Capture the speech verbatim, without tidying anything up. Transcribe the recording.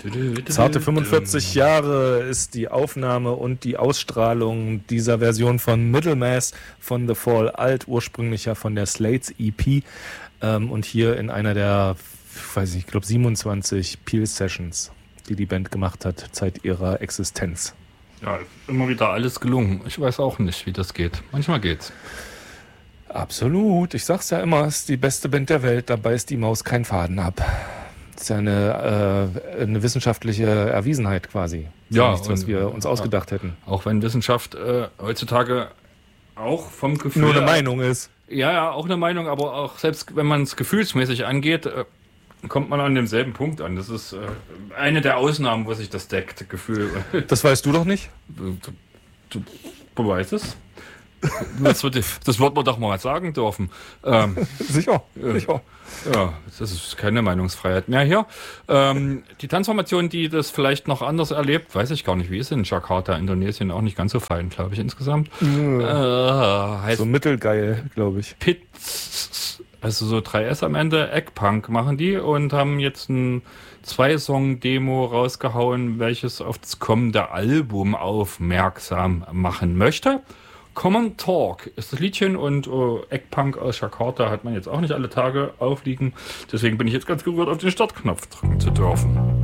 Zarte fünfundvierzig Jahre ist die Aufnahme und die Ausstrahlung dieser Version von Middlemass von The Fall alt, ursprünglich ja von der Slates E P ähm, und hier in einer der, weiß ich, ich glaube siebenundzwanzig Peel Sessions, die die Band gemacht hat, seit ihrer Existenz. Ja, immer wieder alles gelungen. Ich weiß auch nicht, wie das geht. Manchmal geht's. Absolut. Ich sag's ja immer, es ist die beste Band der Welt, dabei ist die Maus keinen Faden ab. Das ist ja eine, äh, eine wissenschaftliche Erwiesenheit quasi. Das Ja, ist nichts, was wir uns ausgedacht hätten. Auch wenn Wissenschaft äh, heutzutage auch vom Gefühl... Nur eine Meinung ist. Ja, ja, auch eine Meinung, aber auch selbst wenn man es gefühlsmäßig angeht, äh, kommt man an demselben Punkt an. Das ist äh, eine der Ausnahmen, wo sich das deckt, Gefühl. Das weißt du doch nicht? Du, du, du weißt es. Das wird, das wird man doch mal sagen dürfen. Ähm, sicher, äh, sicher. Ja, das ist keine Meinungsfreiheit mehr hier. Ähm, die Tanzformation, die das vielleicht noch anders erlebt, weiß ich gar nicht, wie ist in Jakarta, Indonesien, auch nicht ganz so fein, glaube ich, insgesamt. Mhm. Äh, heißt so mittelgeil, glaube ich. Pits, also so drei S am Ende, Eggpunk machen die und haben jetzt ein Zwei-Song-Demo rausgehauen, welches auf das kommende Album aufmerksam machen möchte. Common Talk ist das Liedchen und uh, Eggpunk aus Jakarta hat man jetzt auch nicht alle Tage aufliegen. Deswegen bin ich jetzt ganz gerührt, auf den Startknopf drücken zu dürfen.